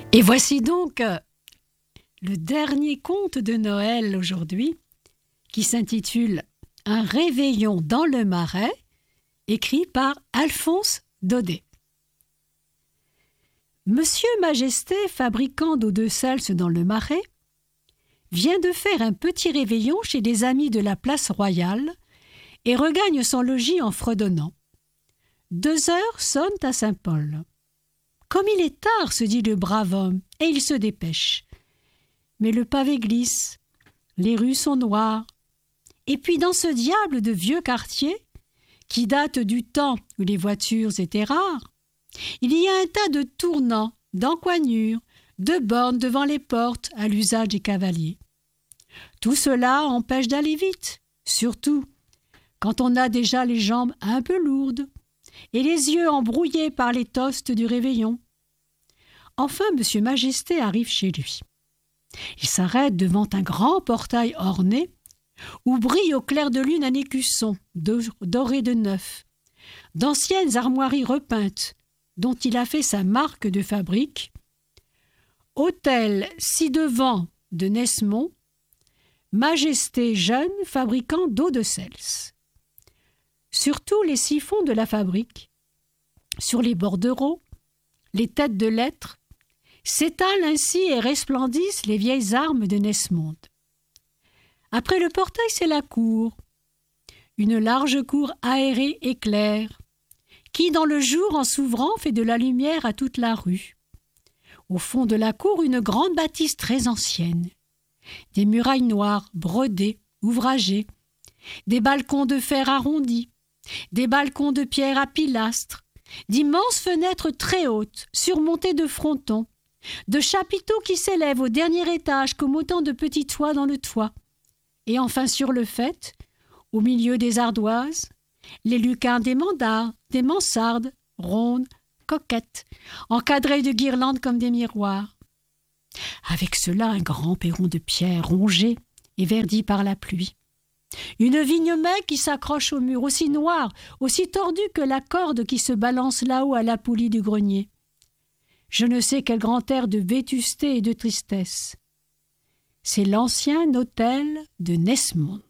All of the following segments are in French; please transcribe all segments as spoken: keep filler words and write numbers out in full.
Et voici donc le dernier conte de Noël aujourd'hui, qui s'intitule « Un réveillon dans le Marais », écrit par Alphonse Daudet. Monsieur Majesté, fabricant d'eau de Cels dans le Marais, vient de faire un petit réveillon chez des amis de la place royale et regagne son logis en fredonnant. Deux heures sonnent à Saint-Paul. Comme il est tard, se dit le brave homme, et il se dépêche. Mais le pavé glisse, les rues sont noires, et puis dans ce diable de vieux quartier, qui date du temps où les voitures étaient rares, il y a un tas de tournants, d'encoignures, de bornes devant les portes à l'usage des cavaliers. Tout cela empêche d'aller vite, surtout quand on a déjà les jambes un peu lourdes et les yeux embrouillés par les toasts du réveillon. Enfin, Monsieur Majesté arrive chez lui. Il s'arrête devant un grand portail orné où brille au clair de lune un écusson doré de neuf, d'anciennes armoiries repeintes dont il a fait sa marque de fabrique. Hôtel ci-devant de Nesmond, Majesté jeune, fabricant d'eau de Cels. Sur tous les siphons de la fabrique, sur les bordereaux, les têtes de lettres, s'étalent ainsi et resplendissent les vieilles armes de Nesmond. Après le portail, c'est la cour, une large cour aérée et claire, qui, dans le jour, en s'ouvrant, fait de la lumière à toute la rue. Au fond de la cour, une grande bâtisse très ancienne, des murailles noires, brodées, ouvragées, des balcons de fer arrondis, des balcons de pierre à pilastres, d'immenses fenêtres très hautes, surmontées de frontons, de chapiteaux qui s'élèvent au dernier étage comme autant de petits toits dans le toit, et enfin sur le faîte, au milieu des ardoises, les lucarnes des mandats, des mansardes, rondes, coquettes, encadrées de guirlandes comme des miroirs. Avec cela, un grand perron de pierre rongé et verdi par la pluie. Une vigne-mai qui s'accroche au mur, aussi noire, aussi tordue que la corde qui se balance là-haut à la poulie du grenier. Je ne sais quel grand air de vétusté et de tristesse. C'est l'ancien hôtel de Nesmond.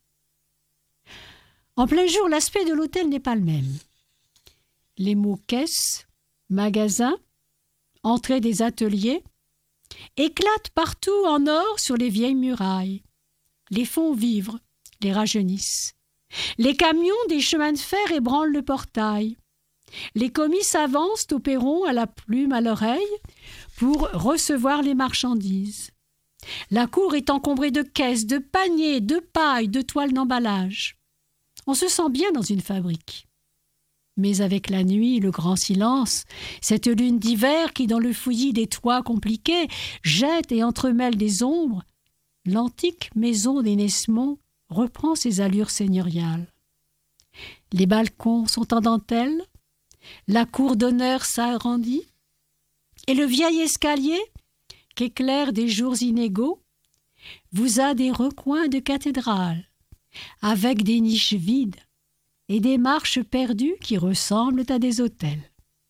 En plein jour, l'aspect de l'hôtel n'est pas le même. Les mots caisse, magasin, entrée des ateliers éclatent partout en or sur les vieilles murailles. Les font vivre, les rajeunissent. Les camions des chemins de fer ébranlent le portail. Les commis s'avancent au perron à la plume à l'oreille pour recevoir les marchandises. La cour est encombrée de caisses, de paniers, de pailles, de toiles d'emballage. On se sent bien dans une fabrique. Mais avec la nuit, le grand silence, cette lune d'hiver qui, dans le fouillis des toits compliqués, jette et entremêle des ombres, l'antique maison des Nesmond reprend ses allures seigneuriales. Les balcons sont en dentelle, la cour d'honneur s'agrandit, et le vieil escalier, qu'éclairent des jours inégaux, vous a des recoins de cathédrale, avec des niches vides et des marches perdues qui ressemblent à des autels.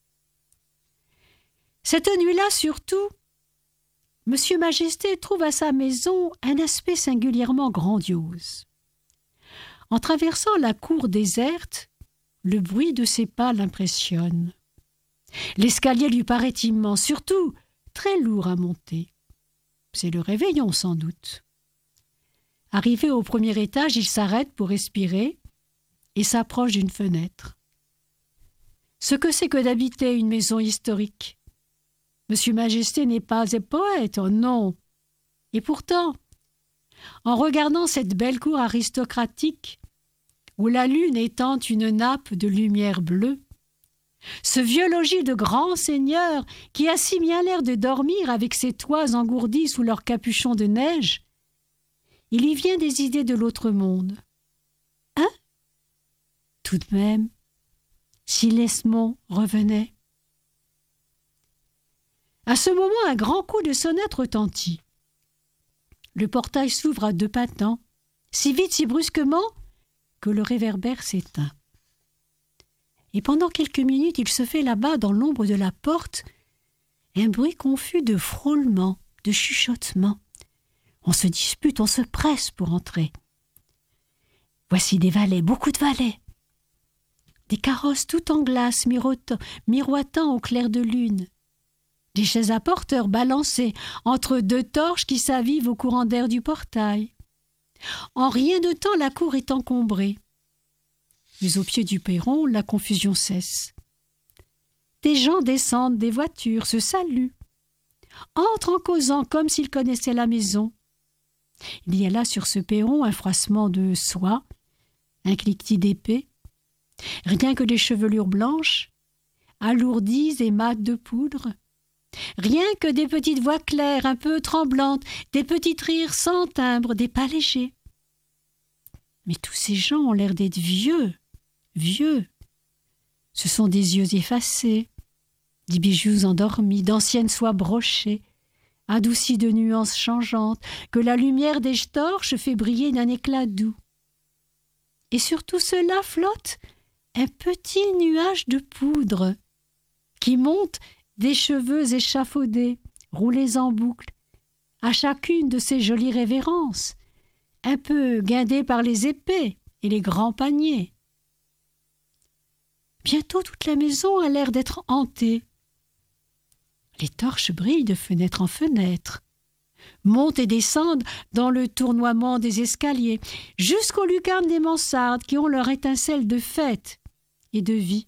Cette nuit-là, surtout, Monsieur Majesté trouve à sa maison un aspect singulièrement grandiose. En traversant la cour déserte, le bruit de ses pas l'impressionne. L'escalier lui paraît immense, surtout très lourd à monter. C'est le réveillon, sans doute. Arrivé au premier étage, il s'arrête pour respirer et s'approche d'une fenêtre. Ce que c'est que d'habiter une maison historique. Monsieur Majesté n'est pas un poète, oh non. Et pourtant, en regardant cette belle cour aristocratique, où la lune étend une nappe de lumière bleue, ce vieux logis de grand seigneur qui a si bien l'air de dormir avec ses toits engourdis sous leurs capuchons de neige, il lui vient des idées de l'autre monde. Hein? Tout de même, si Nesmond revenait. À ce moment, un grand coup de sonnette retentit. Le portail s'ouvre à deux battants, si vite, si brusquement, que le réverbère s'éteint. Et pendant quelques minutes, il se fait là-bas, dans l'ombre de la porte, un bruit confus de frôlements, de chuchotements. On se dispute, on se presse pour entrer. Voici des valets, beaucoup de valets. Des carrosses tout en glace, miroitant, miroitant au clair de lune. Des chaises à porteurs balancées entre deux torches qui s'avivent au courant d'air du portail. En rien de temps, la cour est encombrée. Mais au pied du perron, la confusion cesse. Des gens descendent des voitures, se saluent, entrent en causant comme s'ils connaissaient la maison. Il y a là sur ce perron un froissement de soie, un cliquetis d'épée, rien que des chevelures blanches, alourdies et mates de poudre, rien que des petites voix claires, un peu tremblantes, des petits rires sans timbre, des pas légers. Mais tous ces gens ont l'air d'être vieux, vieux. Ce sont des yeux effacés, des bijoux endormis, d'anciennes soies brochées, adoucies de nuances changeantes, que la lumière des torches fait briller d'un éclat doux. Et sur tout cela flotte un petit nuage de poudre qui monte des cheveux échafaudés, roulés en boucle, à chacune de ces jolies révérences, un peu guindées par les épées et les grands paniers. Bientôt toute la maison a l'air d'être hantée. Les torches brillent de fenêtre en fenêtre, montent et descendent dans le tournoiement des escaliers, jusqu'aux lucarnes des mansardes qui ont leur étincelle de fête et de vie.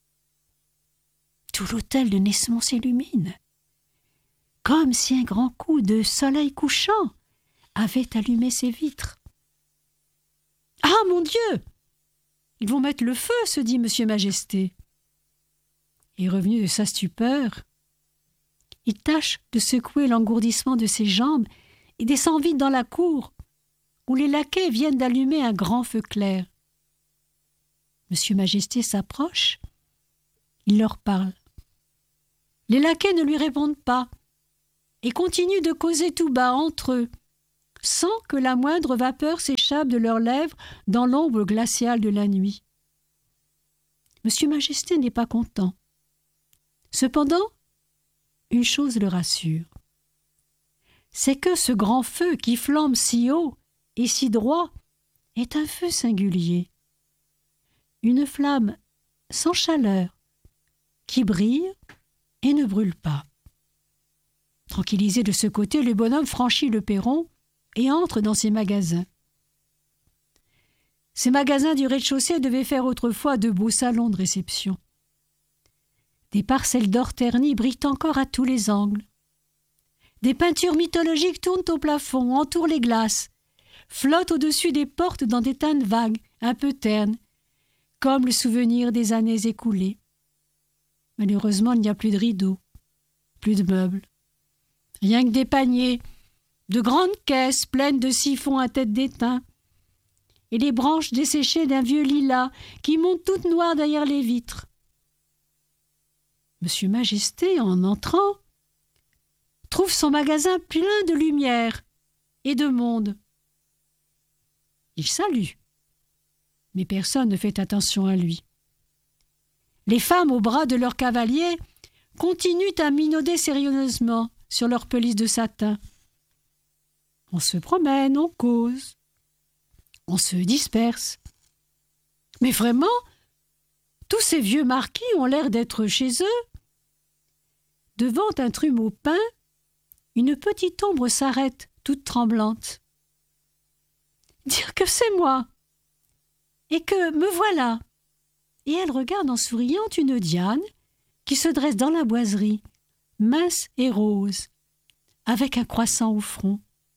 Tout l'hôtel de Nesmond s'illumine, comme si un grand coup de soleil couchant avait allumé ses vitres. « Ah, mon Dieu ! Ils vont mettre le feu !» se dit Monsieur Majesté. Et revenu de sa stupeur, il tâche de secouer l'engourdissement de ses jambes et descend vite dans la cour, où les laquais viennent d'allumer un grand feu clair. Monsieur Majesté s'approche, il leur parle. Les laquais ne lui répondent pas et continuent de causer tout bas entre eux, sans que la moindre vapeur s'échappe de leurs lèvres dans l'ombre glaciale de la nuit. Monsieur Majesté n'est pas content. Cependant, une chose le rassure. C'est que ce grand feu qui flambe si haut et si droit est un feu singulier. Une flamme sans chaleur qui brille et ne brûle pas. Tranquillisé de ce côté, le bonhomme franchit le perron et entre dans ses magasins. Ces magasins du rez-de-chaussée devaient faire autrefois de beaux salons de réception. Des parcelles d'or terni brillent encore à tous les angles. Des peintures mythologiques tournent au plafond, entourent les glaces, flottent au-dessus des portes dans des teintes vagues, un peu ternes, comme le souvenir des années écoulées. Malheureusement, il n'y a plus de rideaux, plus de meubles. Rien que des paniers, de grandes caisses pleines de siphons à tête d'étain, et les branches desséchées d'un vieux lilas qui montent toutes noires derrière les vitres. Monsieur Majesté, en entrant, trouve son magasin plein de lumière et de monde. Il salue, mais personne ne fait attention à lui. Les femmes au bras de leurs cavaliers continuent à minauder sérieusement sur leurs pelisses de satin. On se promène, on cause, on se disperse. Mais vraiment, tous ces vieux marquis ont l'air d'être chez eux. Devant un trumeau peint, une petite ombre s'arrête, toute tremblante. Dire que c'est moi, et que me voilà. Et elle regarde en souriant une Diane qui se dresse dans la boiserie, mince et rose, avec un croissant au front.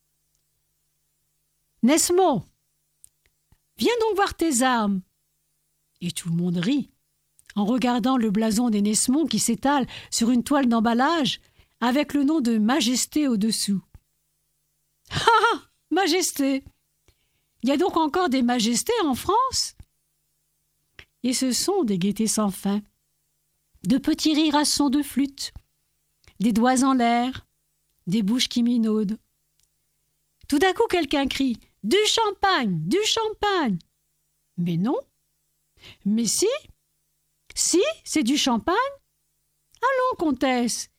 « Nesmond, viens donc voir tes armes !» Et tout le monde rit, en regardant le blason des Nesmond qui s'étale sur une toile d'emballage avec le nom de Majesté au-dessous. « Ah, Majesté! Il y a donc encore des majestés en France ?» Et ce sont des gaietés sans fin, de petits rires à son de flûte, des doigts en l'air, des bouches qui minaudent. Tout d'un coup, quelqu'un crie « Du champagne, du champagne !» Mais non. Mais si, si, c'est du champagne. Allons, comtesse,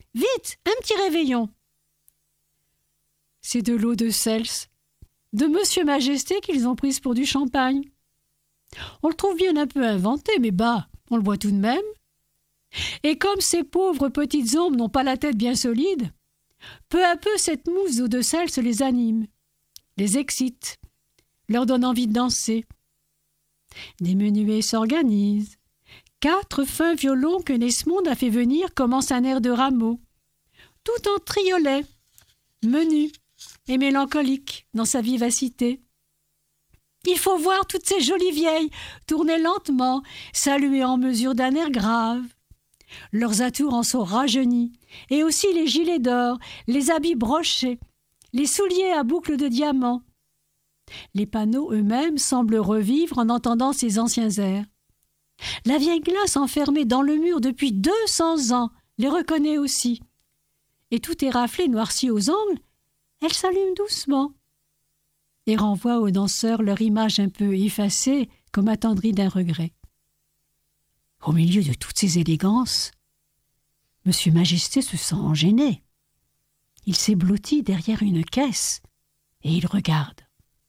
vite, un petit réveillon. C'est de l'eau de Cels, de Monsieur Majesté qu'ils ont prise pour du champagne. On le trouve bien un peu inventé, mais bah, on le boit tout de même. Et comme ces pauvres petites ombres n'ont pas la tête bien solide, peu à peu cette mousse d'eau de Cels les anime, les excite, leur donne envie de danser. Des menuets s'organisent. Quatre fins violons que Nesmond a fait venir commencent un air de Rameau, tout en triolet, menu et mélancolique dans sa vivacité. Il faut voir toutes ces jolies vieilles tourner lentement, saluer en mesure d'un air grave. Leurs atours en sont rajeunis, et aussi les gilets d'or, les habits brochés, les souliers à boucles de diamants. Les panneaux eux-mêmes semblent revivre en entendant ces anciens airs. La vieille glace enfermée dans le mur depuis deux cents ans les reconnaît aussi. Et tout est raflé, noirci aux angles, elle s'allume doucement et renvoie aux danseurs leur image un peu effacée comme attendrie d'un regret. Au milieu de toutes ces élégances, Monsieur Majesté se sent gêné. Il s'est blotti derrière une caisse et il regarde.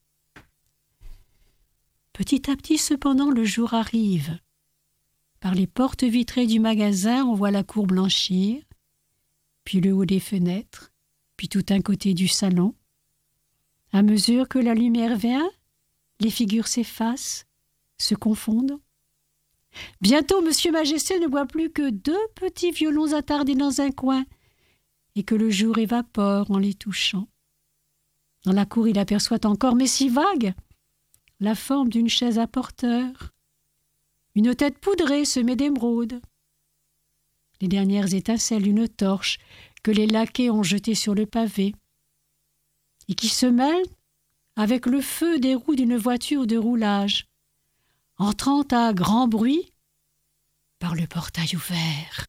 Petit à petit, cependant, le jour arrive. Par les portes vitrées du magasin, on voit la cour blanchir, puis le haut des fenêtres, puis tout un côté du salon. À mesure que la lumière vient, les figures s'effacent, se confondent. Bientôt, Monsieur Majesté ne voit plus que deux petits violons attardés dans un coin, et que le jour évapore en les touchant. Dans la cour, il aperçoit encore, mais si vague, la forme d'une chaise à porteur, une tête poudrée semée d'émeraude. Les dernières étincelles d'une torche que les laquais ont jetée sur le pavé et qui se mêle avec le feu des roues d'une voiture de roulage, entrant à grand bruit par le portail ouvert.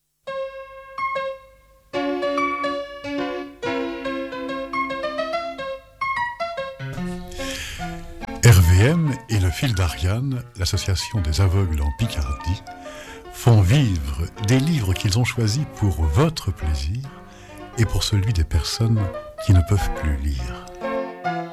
R V M et le Fil d'Ariane, l'association des aveugles en Picardie, font vivre des livres qu'ils ont choisis pour votre plaisir et pour celui des personnes qui ne peuvent plus lire.